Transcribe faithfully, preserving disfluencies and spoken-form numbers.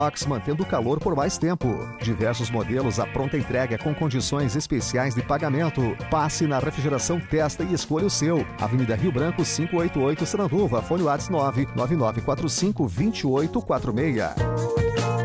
Ox, mantendo o calor por mais tempo. Diversos modelos à pronta entrega com condições especiais de pagamento. Passe na Refrigeração Testa e escolha o seu. Avenida Rio Branco, quinhentos e oitenta e oito, Sananduva. Fone WhatsApp nove nove nove quatro cinco dois oito quatro seis.